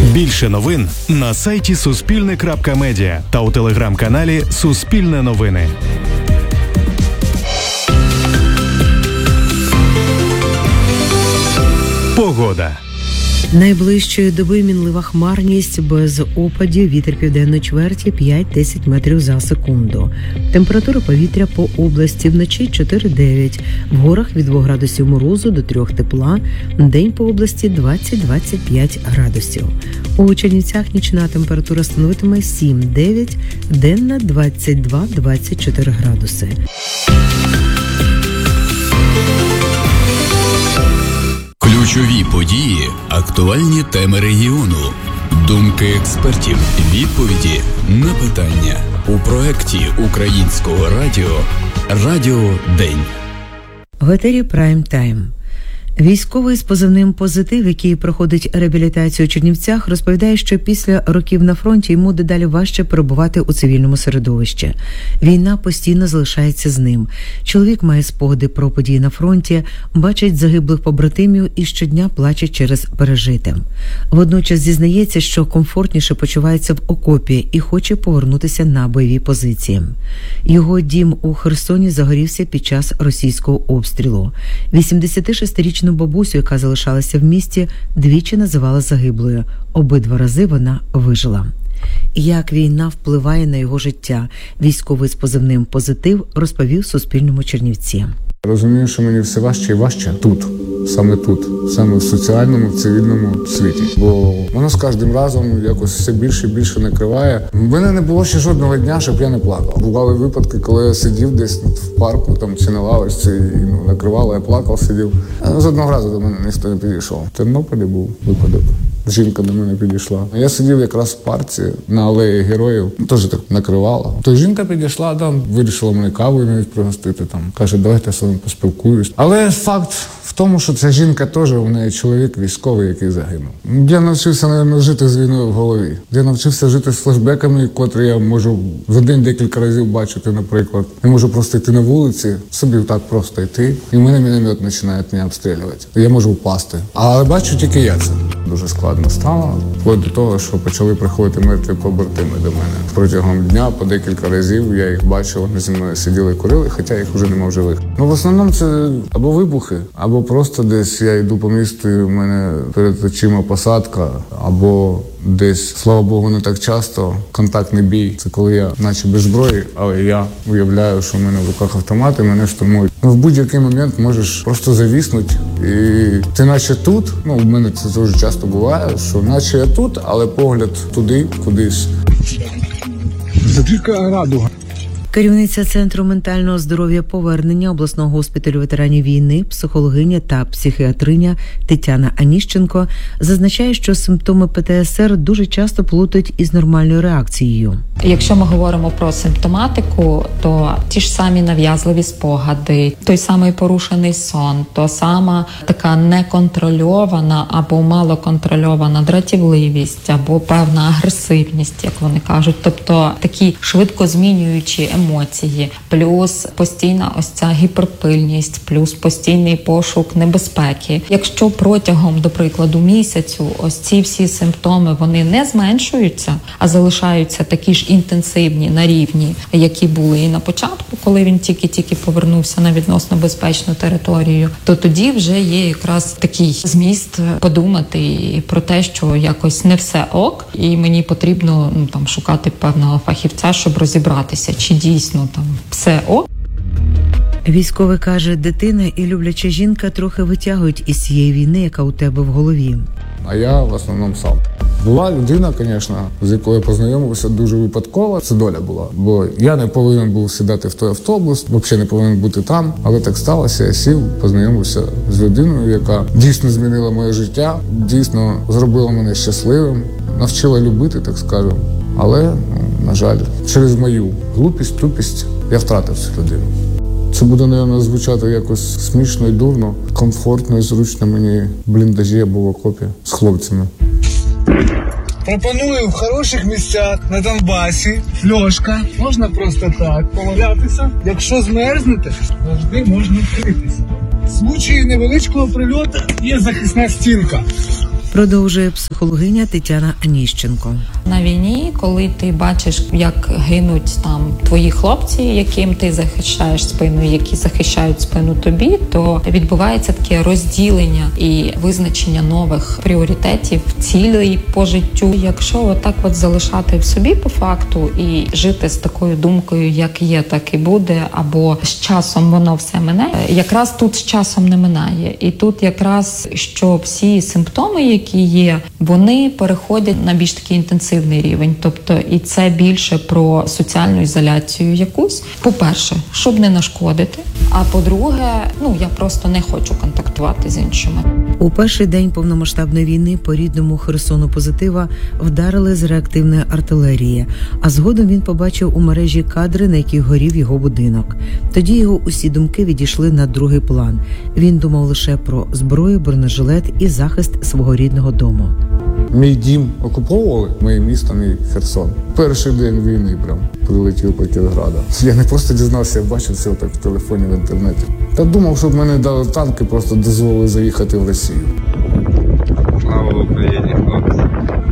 Більше новин на сайті Суспільне.Медіа та у телеграм-каналі Суспільне новини. Погода. Найближчої доби мінлива хмарність, без опадів, вітер південної чверті 5-10 метрів за секунду. Температура повітря по області вночі 4-9, в горах від 2 градусів морозу до 3 тепла, день по області 20-25 градусів. У Чернівцях нічна температура становитиме 7-9, денна 22-24 градуси. Ключові події, актуальні теми регіону, думки експертів, відповіді на питання у проєкті Українського радіо «Радіо День». В етері Прайм Тайм. Військовий з позивним «Позитив», який проходить реабілітацію у Чернівцях, розповідає, що після років на фронті йому дедалі важче перебувати у цивільному середовищі. Війна постійно залишається з ним. Чоловік має спогади про події на фронті, бачить загиблих побратимів і щодня плаче через пережите. Водночас зізнається, що комфортніше почувається в окопі і хоче повернутися на бойові позиції. Його дім у Херсоні загорівся під час російського обстрілу. 86-річну бабусю, яка залишалася в місті, двічі називала загиблою. Обидва рази вона вижила. Як війна впливає на його життя, військовий з позивним «Позитив» розповів Суспільному Чернівці. Розумію, що мені все важче і важче тут, саме в соціальному, в цивільному світі. Бо воно з кожним разом якось все більше і більше накриває. В мене не було ще жодного дня, щоб я не плакав. Бували випадки, коли я сидів десь в парку там, чи на лавочці, і накривало, я плакав, сидів. А жодного разу до мене ніхто не підійшов. В Тернополі був випадок. Жінка до мене підійшла. Я сидів якраз в парці на алеї Героїв, теж так накривала. То жінка підійшла, там, вирішила мене кавою навіть пригостити. Там. Каже, давайте я з вами поспілкуюсь. Але факт в тому, що ця жінка теж, у неї чоловік військовий, який загинув. Я навчився, мабуть, жити з війною в голові. Я навчився жити з флешбеками, котрі я можу за день декілька разів бачити, наприклад. Я можу просто йти на вулиці, собі так просто йти, і в мене міномет починає мене обстрілювати. Я можу впасти. Але бачу тільки я це. Дуже складно стало, вплоть до того, що почали приходити мертві побратими до мене. Протягом дня по декілька разів я їх бачив, вони зі мною сиділи і курили, хоча їх вже нема в живих. Ну, в основному це або вибухи, або просто десь я йду по місту і в мене перед очима посадка, або десь, слава Богу, не так часто, контактний бій. Це коли я наче без зброї, але я уявляю, що в мене в руках автомат і мене штурмують. Ну, в будь-який момент можеш просто завіснути. І ти наче тут, ну, в мене це дуже часто буває, що наче я тут, але погляд туди, кудись. Це тільки радуга. Керівниця Центру ментального здоров'я «Повернення» обласного госпіталю ветеранів війни, психологиня та психіатриня Тетяна Аніщенко зазначає, що симптоми ПТСР дуже часто плутають із нормальною реакцією. Якщо ми говоримо про симптоматику, то ті ж самі нав'язливі спогади, той самий порушений сон, то сама така неконтрольована або малоконтрольована дратівливість, або певна агресивність, як вони кажуть. Тобто такі швидко змінюючі емоції, плюс постійна ось ця гіперпильність, плюс постійний пошук небезпеки. Якщо протягом, до прикладу, місяцю ось ці всі симптоми, вони не зменшуються, а залишаються такі ж інтенсивні на рівні, які були і на початку, коли він тільки повернувся на відносно безпечну територію, то тоді вже є якраз такий зміст подумати і про те, що якось не все ок, і мені потрібно шукати певного фахівця, щоб розібратися, чи дійсно там все ок. Військовий каже, дитина і любляча жінка трохи витягують із цієї війни, яка у тебе в голові. А я в основному сам. Була людина, звісно, з якою я познайомився дуже випадково. Це доля була. Бо я не повинен був сідати в той автобус, взагалі не повинен бути там. Але так сталося, я сів, познайомився з людиною, яка дійсно змінила моє життя, дійсно зробила мене щасливим, навчила любити, так скажемо. Але, на жаль, через мою глупість, тупість я втратив цю людину. Це буде, мабуть, звучати якось смішно і дурно, комфортно і зручно мені в бліндажі або в окопі з хлопцями. Пропоную в хороших місцях на Донбасі, льошка, можна просто так повалятися. Якщо змерзнете, завжди можна вкритися. В случаї невеличкого прильоту є захисна стінка. Продовжує психологиня Тетяна Аніщенко. На війні, коли ти бачиш, як гинуть там твої хлопці, яким ти захищаєш спину, які захищають спину тобі, то відбувається таке розділення і визначення нових пріоритетів, цілей по життю. Якщо отак от залишати в собі по факту і жити з такою думкою, як є, так і буде, або з часом воно все мине, якраз тут з часом не минає. І тут якраз, що всі симптоми, які є, вони переходять на більш такий інтенсивний рівень. Тобто і це більше про соціальну ізоляцію якусь. По-перше, щоб не нашкодити, а по-друге, я просто не хочу контактувати з іншими. У перший день повномасштабної війни по рідному Херсону Позитива вдарили з реактивної артилерії, а згодом він побачив у мережі кадри, на яких горів його будинок. Тоді його усі думки відійшли на другий план. Він думав лише про зброю, бронежилет і захист свого рідного дому. Мій дім окуповували, моє місто, мій Херсон. Перший день війни прям прилетів по Кіровограду. Я не просто дізнався, я бачив це так в телефоні, в інтернеті. Та думав, щоб мене дали танки, просто дозволили заїхати в Росію. Слава Україні, хлопці.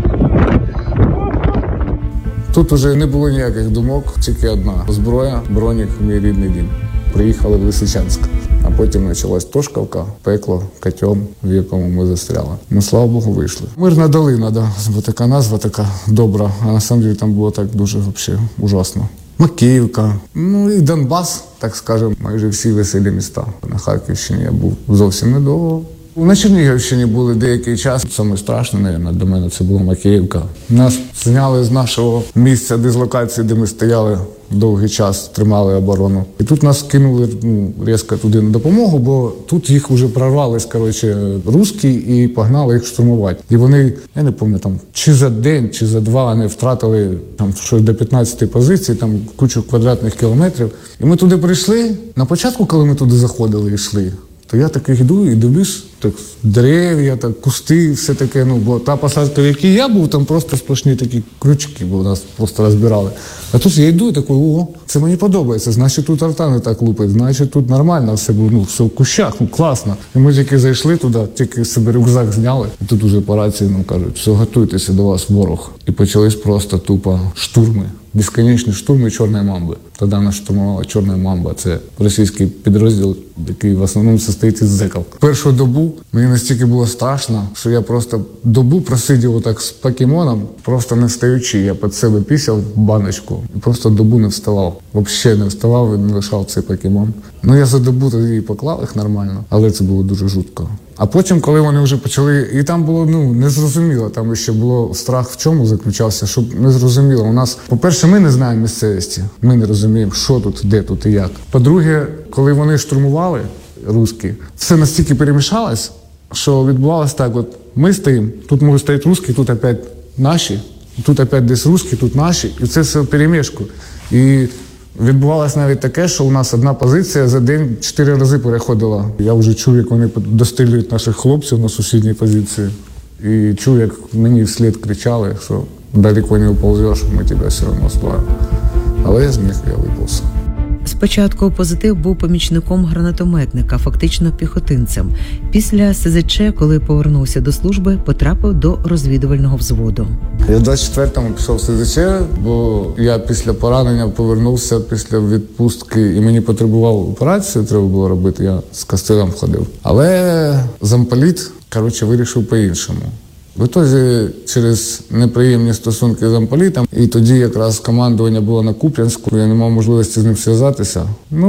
Тут уже не було ніяких думок, тільки одна зброя, бронік, мій рідний дім. Приїхали в Лисичанськ. А потім почалась Тошкавка, пекло, котьом, в якому ми застряли. Ми, слава Богу, вийшли. Мирна долина, да, бо така назва така добра, а на самом деле там було так дуже взагалі ужасно. Макіївка, і Донбас, так скажемо, майже всі веселі міста. На Харківщині я був зовсім недовго. На Чернігівщині були деякий час. Саме страшне, мабуть, для мене це була Макіївка. Нас зняли з нашого місця дислокації, де ми стояли довгий час, тримали оборону. І тут нас кинули різко туди на допомогу, бо тут їх вже прорвались, русські і погнали їх штурмувати. І вони, я не пам'ятаю, чи за день, чи за два вони втратили щось до 15 позицій, кучу квадратних кілометрів. І ми туди прийшли. На початку, коли ми туди заходили і йшли, то я так йду і дивлюсь, так дерев'я, так кусти, все таке, бо та посадка, в якій я був, там просто сплошні такі крючки, бо нас просто розбирали. А тут я йду і такий, це мені подобається, значить тут арта не так лупить, значить тут нормально все було, все в кущах, класно. І ми тільки зайшли туди, тільки себе рюкзак зняли, і тут уже по рації нам кажуть, все, готуйтеся, до вас ворог. І почались просто тупо штурми. Безконечні штурми Чорної Мамби. Тоді нас штурмувала Чорна Мамба. Це російський підрозділ, який в основному состоїть із зеків. Першу добу мені настільки було страшно, що я просто добу просидів отак з покемоном, просто не встаючи. Я під себе пісяв в баночку і просто добу не вставав. Взагалі не вставав і не лишав цей покемон. Я за добу тоді і поклав їх нормально, але це було дуже жутко. А потім, коли вони вже почали, і там було, незрозуміло, там ще було страх в чому заключався, щоб незрозуміло. У нас, по-перше, ми не знаємо місцевості, ми не розуміємо, що тут, де тут і як. По-друге, коли вони штурмували, русські, все настільки перемішалось, що відбувалося так, ми стоїмо, тут можуть стояти русські, тут опять наші, тут опять десь русські, тут наші, і це все в перемішку. І відбувалось навіть таке, що у нас одна позиція за день 4 рази переходила. Я вже чув, як вони дострілюють наших хлопців на сусідній позиції. І чув, як мені вслід кричали, що далеко не уползеш, ми тебе все одно спалимо. Але я зміг, я виповз. Спочатку Позитив був помічником гранатометника, фактично піхотинцем. Після СЗЧ, коли повернувся до служби, потрапив до розвідувального взводу. Я в 24-му пішов в СЗЧ, бо я після поранення повернувся після відпустки і мені потребував операцію, треба було робити, я з кастилем ходив. Але замполіт, вирішив по-іншому. В ітозі через неприємні стосунки з замполітом, і тоді якраз командування було на Куп'янську, я не мав можливості з ним зв'язатися.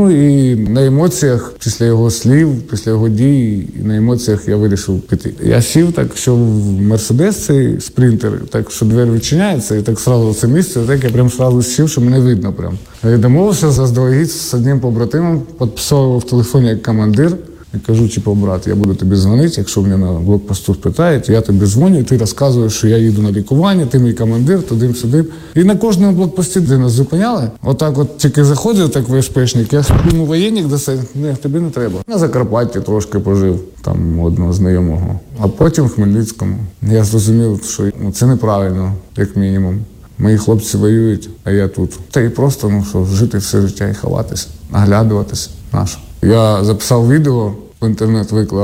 І на емоціях, після його слів, після його дій, на емоціях я вирішив піти. Я сів так, що в Мерседес цей спринтер, так, що двері відчиняються, і так сразу це місце, так я прям сразу сів, що мене видно прям. Я домовився заздалегідь з одним побратимом, підписав його в телефоні як командир. Я кажу, брат, я буду тобі дзвонити, якщо мене на блокпосту спитають, я тобі дзвоню, і ти розказуєш, що я їду на лікування, ти мій командир, туди-сюди. І на кожному блокпості, де нас зупиняли, отак тільки заходив, так ВСПшник, я йому воєнник досить, ні, тобі не треба. На Закарпатті трошки пожив, там одного знайомого, а потім в Хмельницькому. Я зрозумів, що це неправильно, як мінімум. Мої хлопці воюють, а я тут. Та і просто, жити все життя і ховатися, наглядуватися наше. Я записав відео, в інтернет виклав,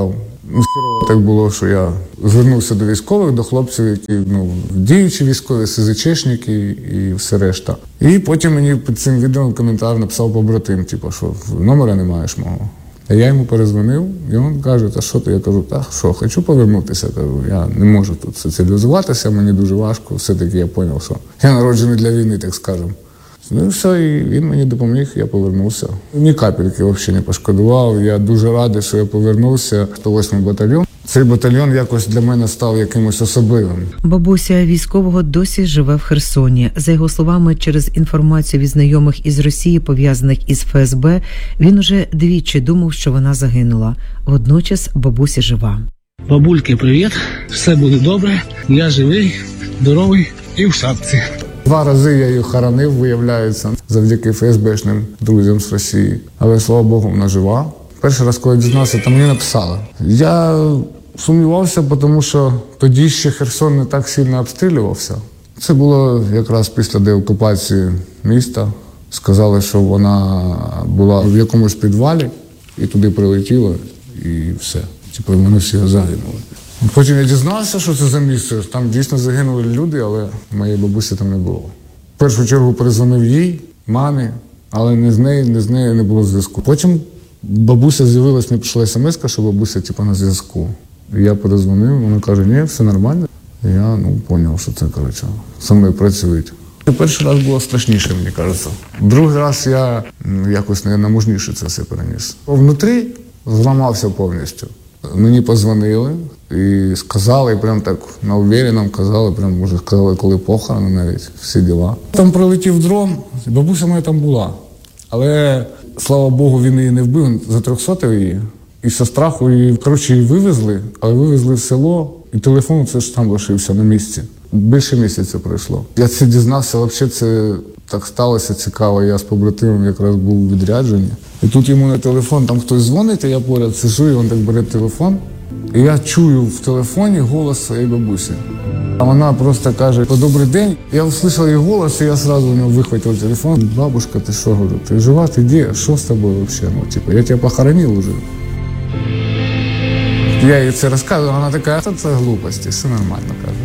Хірово так було, що я звернувся до військових, до хлопців, які діючі військові, СЗЧшники і все решта. І потім мені під цим відео коментар написав побратим, що номера не маєш мого. А я йому перезвонив, і він каже, та що ти? Я кажу, хочу повернутися. Кажу, я не можу тут соціалізуватися, мені дуже важко. Все-таки я зрозумів, що я народжений для війни, так скажемо. Ну і все, і він мені допоміг, я повернувся. Ні капельки взагалі не пошкодував. Я дуже радий, що я повернувся. 108-й батальйон. Цей батальйон якось для мене став якимось особливим. Бабуся військового досі живе в Херсоні. За його словами, через інформацію від знайомих із Росії, пов'язаних із ФСБ, він уже двічі думав, що вона загинула. Водночас бабуся жива. Бабульки, привіт. Все буде добре. Я живий, здоровий і в шапці. 2 рази я її хоронив, виявляється, завдяки ФСБшним друзям з Росії. Але, слава Богу, вона жива. Перший раз, коли дізнався, то мені написали. Я сумнівався, тому що тоді ще Херсон не так сильно обстрілювався. Це було якраз після деокупації міста. Сказали, що вона була в якомусь підвалі, і туди прилетіла, і все. Вони всі загинули. Потім я дізнався, що це за місце. Там дійсно загинули люди, але моєї бабусі там не було. В першу чергу перезвонив їй, мамі, але не з нею не було зв'язку. Потім бабуся з'явилась, мені прийшла смс-ка, що бабуся на зв'язку. І я перезвонив, вона каже, ні, все нормально. І я зрозумів, що це, зі мною працюють. Перший раз було страшніше, мені кажеться. Другий раз я якось наможніше це все переніс. Внутрі зламався повністю. Мені подзвонили і сказали, і прям так на уверенном казали, прям може сказали, коли похорони навіть, всі діла. Там прилетів дрон, бабуся моя там була. Але, слава Богу, він її не вбив, затрьохсотив її. І зі страху її, її вивезли, але вивезли в село, і телефон це ж там лишився на місці. Більше місяця пройшло. Я це дізнався, взагалі це так сталося цікаво. Я з побратимом якраз був у відрядженні. І тут йому на телефон, там хтось дзвонить, а я поряд сижу, і він так бере телефон. І я чую в телефоні голос своєї бабусі. А вона просто каже, добрий день. Я услышав її голос, і я одразу у нього вихватив телефон. Бабушка, ти що, говорю, ти жива, ти де? Що з тобою взагалі? Я тебе похоронив уже. Я їй це розказую, вона така, це глупості, все нормально, каже.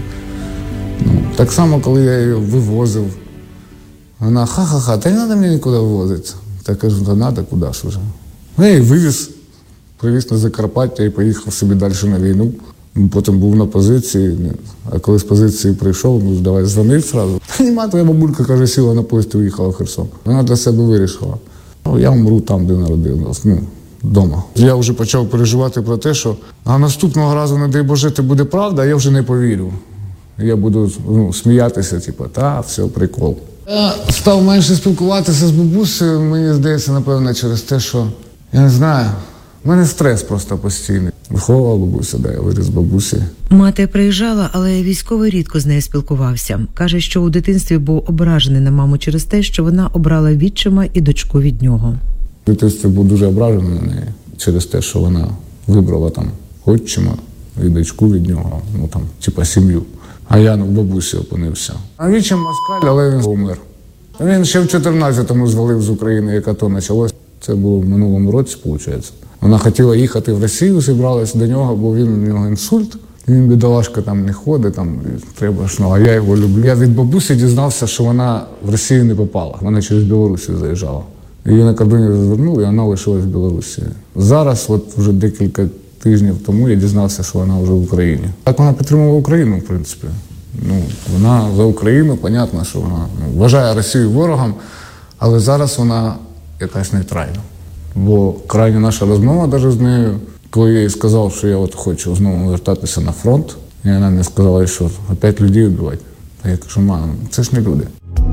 Так само, коли я її вивозив, вона ха-ха-ха, та не треба мені нікуди вивозити. Так кажу, та треба, куди ж вже. Я її вивіз, привіз на Закарпаття і поїхав собі далі на війну. Потім був на позиції, а коли з позиції прийшов, давай дзвонив одразу. Та нема, твоя бабулька, каже, сіла на поїзд і уїхала в Херсон. Вона для себе вирішила. Я вмру там, де народився, вдома. Я вже почав переживати про те, що наступного разу, не дай Боже, це буде правда, а я вже не повірю. Я буду сміятися, все, прикол. Я став менше спілкуватися з бабусею, мені здається, напевно, через те, що, я не знаю, в мене стрес просто постійний. Виховувала бабуся, я виріс з бабусі. Мати приїжджала, але військовий рідко з нею спілкувався. Каже, що у дитинстві був ображений на маму через те, що вона обрала відчима і дочку від нього. В дитинстві був дуже ображений на неї через те, що вона вибрала отчима і дочку від нього, сім'ю. А я в бабусі опинився. А відчим москаль, але він умер. Він ще в 14-му звалив з України, як АТО почалось. Це було в минулому році, виходить. Вона хотіла їхати в Росію, зібралась до нього, бо у нього інсульт. Він, бідолашка, не ходить, треба ж, а я його люблю. Я від бабусі дізнався, що вона в Росію не попала. Вона через Білорусію заїжджала. Її на кордоні розвернули, і вона лишилась в Білорусі. Зараз, вже декілька тижнів тому, я дізнався, що вона вже в Україні. Так вона підтримувала Україну, в принципі. Вона за Україну, понятно, що вона вважає Росію ворогом, але зараз вона якась нейтральна. Бо крайня наша розмова навіть з нею, коли я їй сказав, що я хочу знову вертатися на фронт, і вона мені сказала, що опять людей вбивати. А я кажу, мам, це ж не люди.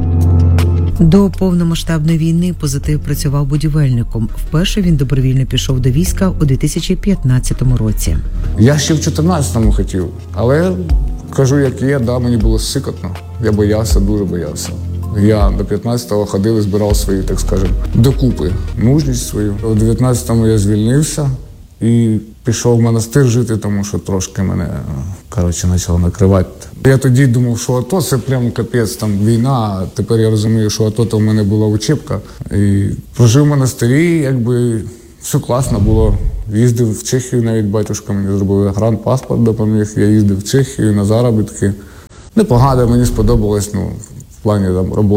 До повномасштабної війни Позитив працював будівельником. Вперше він добровільно пішов до війська у 2015 році. Я ще в 14-му хотів, але кажу, як є, мені було сикотно. Я боявся, дуже боявся. Я до 15-го ходив і збирав свої, так скажемо, докупи, мужність свою. У 19-му я звільнився і пішов в монастир жити, тому що трошки мене, почало накривати. Я тоді думав, що АТО – це прямо капець, війна, а тепер я розумію, що АТО – то в мене була учебка. І прожив в монастирі, все класно було. Їздив в Чехію, навіть батюшка мені зробив гранпаспорт, допоміг. Я їздив в Чехію на заробітки. Непогано, мені сподобалось, в плані там роботи.